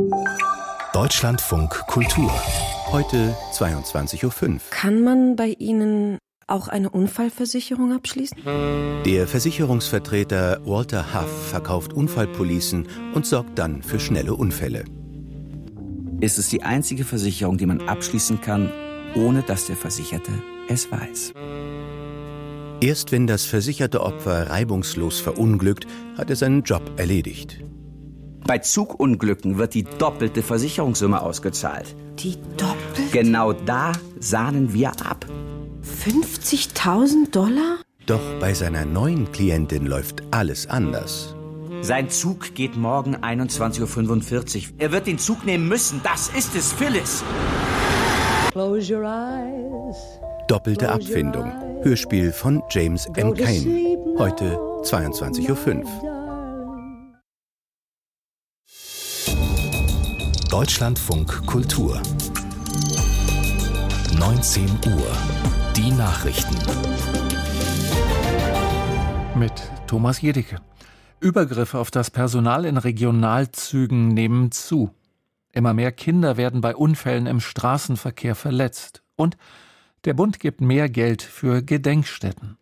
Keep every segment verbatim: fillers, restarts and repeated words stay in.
Deutschlandfunk Kultur. Heute zweiundzwanzig Uhr fünf. Kann man bei Ihnen auch eine Unfallversicherung abschließen? Der Versicherungsvertreter Walter Huff verkauft Unfallpolicen und sorgt dann für schnelle Unfälle. Es ist die einzige Versicherung, die man abschließen kann, ohne dass der Versicherte es weiß. Erst wenn das versicherte Opfer reibungslos verunglückt, hat er seinen Job erledigt. Bei Zugunglücken wird die doppelte Versicherungssumme ausgezahlt. Die doppelte? Genau da sahnen wir ab. fünfzigtausend Dollar? Doch bei seiner neuen Klientin läuft alles anders. Sein Zug geht morgen einundzwanzig Uhr fünfundvierzig. Er wird den Zug nehmen müssen. Das ist es, Phyllis. Close your eyes. Doppelte Abfindung. Hörspiel von James M. Cain. Heute zweiundzwanzig Uhr fünf. Deutschlandfunk Kultur. neunzehn Uhr. Die Nachrichten. Mit Thomas Jedicke. Übergriffe auf das Personal in Regionalzügen nehmen zu. Immer mehr Kinder werden bei Unfällen im Straßenverkehr verletzt. Und der Bund gibt mehr Geld für Gedenkstätten.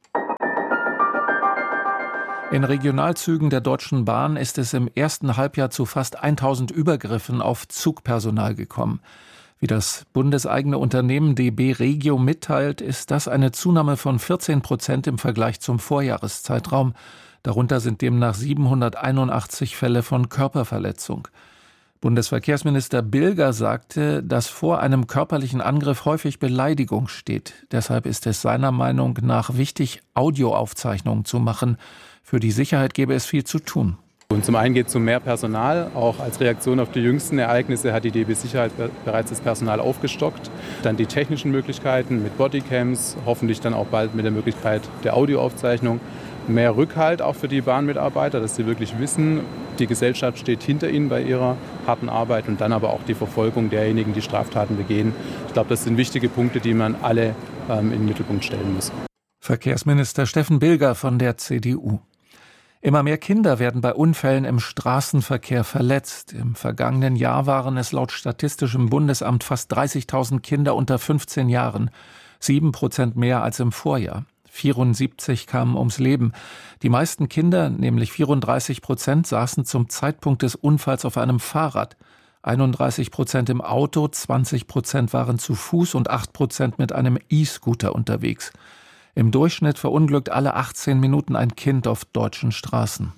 In Regionalzügen der Deutschen Bahn ist es im ersten Halbjahr zu fast tausend Übergriffen auf Zugpersonal gekommen. Wie das bundeseigene Unternehmen D B Regio mitteilt, ist das eine Zunahme von vierzehn Prozent im Vergleich zum Vorjahreszeitraum. Darunter sind demnach siebenhunderteinundachtzig Fälle von Körperverletzung. Bundesverkehrsminister Bilger sagte, dass vor einem körperlichen Angriff häufig Beleidigung steht. Deshalb ist es seiner Meinung nach wichtig, Audioaufzeichnungen zu machen. Für die Sicherheit gäbe es viel zu tun. Und zum einen geht es um mehr Personal. Auch als Reaktion auf die jüngsten Ereignisse hat die D B Sicherheit bereits das Personal aufgestockt. Dann die technischen Möglichkeiten mit Bodycams, hoffentlich dann auch bald mit der Möglichkeit der Audioaufzeichnung. Mehr Rückhalt auch für die Bahnmitarbeiter, dass sie wirklich wissen, die Gesellschaft steht hinter ihnen bei ihrer harten Arbeit, und dann aber auch die Verfolgung derjenigen, die Straftaten begehen. Ich glaube, das sind wichtige Punkte, die man alle ähm, in den Mittelpunkt stellen muss. Verkehrsminister Steffen Bilger von der C D U. Immer mehr Kinder werden bei Unfällen im Straßenverkehr verletzt. Im vergangenen Jahr waren es laut Statistischem Bundesamt fast dreißigtausend Kinder unter fünfzehn Jahren, sieben Prozent mehr als im Vorjahr. vierundsiebzig kamen ums Leben. Die meisten Kinder, nämlich vierunddreißig Prozent, saßen zum Zeitpunkt des Unfalls auf einem Fahrrad. einunddreißig Prozent im Auto, zwanzig Prozent waren zu Fuß und acht Prozent mit einem E-Scooter unterwegs. Im Durchschnitt verunglückt alle achtzehn Minuten ein Kind auf deutschen Straßen.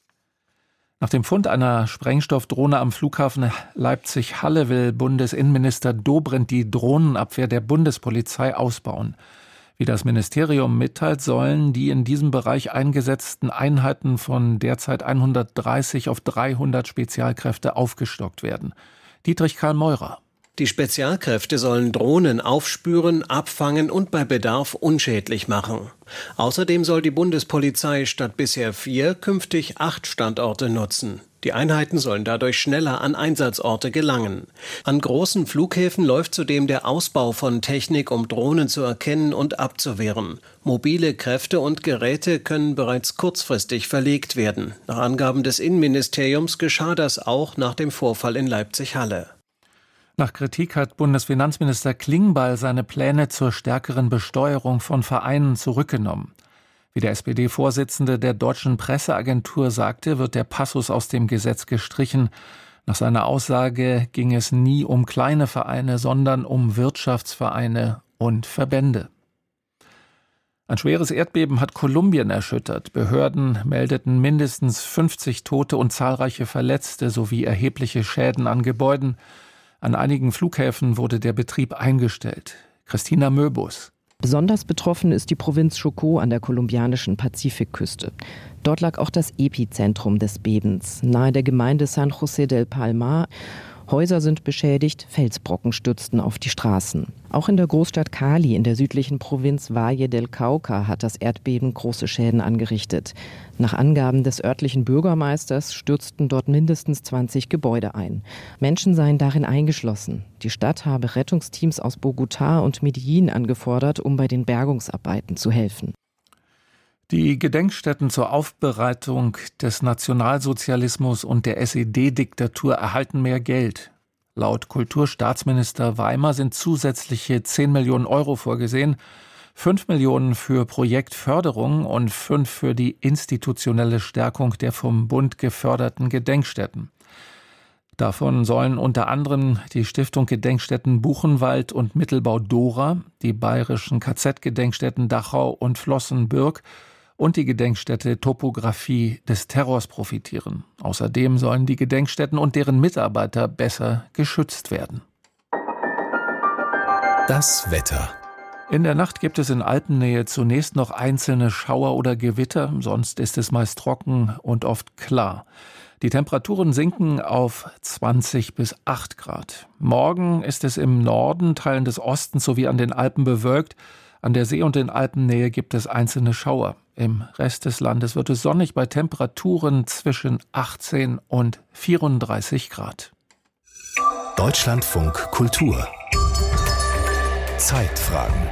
Nach dem Fund einer Sprengstoffdrohne am Flughafen Leipzig-Halle will Bundesinnenminister Dobrindt die Drohnenabwehr der Bundespolizei ausbauen. Wie das Ministerium mitteilt, sollen die in diesem Bereich eingesetzten Einheiten von derzeit hundertdreißig auf dreihundert Spezialkräfte aufgestockt werden. Dietrich Karl Meurer. Die Spezialkräfte sollen Drohnen aufspüren, abfangen und bei Bedarf unschädlich machen. Außerdem soll die Bundespolizei statt bisher vier künftig acht Standorte nutzen. Die Einheiten sollen dadurch schneller an Einsatzorte gelangen. An großen Flughäfen läuft zudem der Ausbau von Technik, um Drohnen zu erkennen und abzuwehren. Mobile Kräfte und Geräte können bereits kurzfristig verlegt werden. Nach Angaben des Innenministeriums geschah das auch nach dem Vorfall in Leipzig-Halle. Nach Kritik hat Bundesfinanzminister Klingbeil seine Pläne zur stärkeren Besteuerung von Vereinen zurückgenommen. Wie der S P D-Vorsitzende der Deutschen Presseagentur sagte, wird der Passus aus dem Gesetz gestrichen. Nach seiner Aussage ging es nie um kleine Vereine, sondern um Wirtschaftsvereine und Verbände. Ein schweres Erdbeben hat Kolumbien erschüttert. Behörden meldeten mindestens fünfzig Tote und zahlreiche Verletzte sowie erhebliche Schäden an Gebäuden. An einigen Flughäfen wurde der Betrieb eingestellt. Christina Möbus. Besonders betroffen ist die Provinz Chocó an der kolumbianischen Pazifikküste. Dort lag auch das Epizentrum des Bebens, nahe der Gemeinde San José del Palmar. Häuser sind beschädigt, Felsbrocken stürzten auf die Straßen. Auch in der Großstadt Cali in der südlichen Provinz Valle del Cauca hat das Erdbeben große Schäden angerichtet. Nach Angaben des örtlichen Bürgermeisters stürzten dort mindestens zwanzig Gebäude ein. Menschen seien darin eingeschlossen. Die Stadt habe Rettungsteams aus Bogotá und Medellín angefordert, um bei den Bergungsarbeiten zu helfen. Die Gedenkstätten zur Aufbereitung des Nationalsozialismus und der S E D-Diktatur erhalten mehr Geld. Laut Kulturstaatsminister Weimer sind zusätzliche zehn Millionen Euro vorgesehen, fünf Millionen für Projektförderung und fünf für die institutionelle Stärkung der vom Bund geförderten Gedenkstätten. Davon sollen unter anderem die Stiftung Gedenkstätten Buchenwald und Mittelbau Dora, die bayerischen K Z-Gedenkstätten Dachau und Flossenbürg und die Gedenkstätte Topographie des Terrors profitieren. Außerdem sollen die Gedenkstätten und deren Mitarbeiter besser geschützt werden. Das Wetter. In der Nacht gibt es in Alpennähe zunächst noch einzelne Schauer oder Gewitter, sonst ist es meist trocken und oft klar. Die Temperaturen sinken auf zwanzig bis acht Grad. Morgen ist es im Norden, Teilen des Ostens sowie an den Alpen bewölkt. An der See- und in Alpennähe gibt es einzelne Schauer. Im Rest des Landes wird es sonnig bei Temperaturen zwischen achtzehn und vierunddreißig Grad. Deutschlandfunk Kultur. Zeitfragen.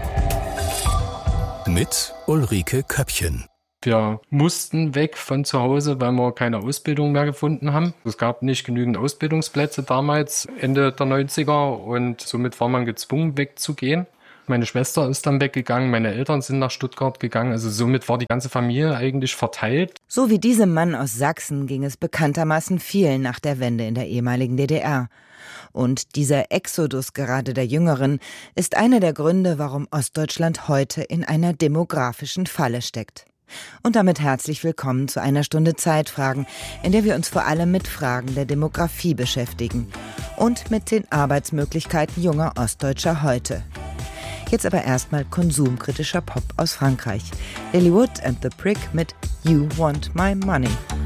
Mit Ulrike Köppchen. Wir mussten weg von zu Hause, weil wir keine Ausbildung mehr gefunden haben. Es gab nicht genügend Ausbildungsplätze damals, Ende der neunziger, und somit war man gezwungen, wegzugehen. Meine Schwester ist dann weggegangen, meine Eltern sind nach Stuttgart gegangen, also somit war die ganze Familie eigentlich verteilt. So wie diesem Mann aus Sachsen ging es bekanntermaßen vielen nach der Wende in der ehemaligen D D R. Und dieser Exodus gerade der Jüngeren ist einer der Gründe, warum Ostdeutschland heute in einer demografischen Falle steckt. Und damit herzlich willkommen zu einer Stunde Zeitfragen, in der wir uns vor allem mit Fragen der Demografie beschäftigen und mit den Arbeitsmöglichkeiten junger Ostdeutscher heute. Jetzt aber erstmal konsumkritischer Pop aus Frankreich. Lilywood and the Prick mit You Want My Money.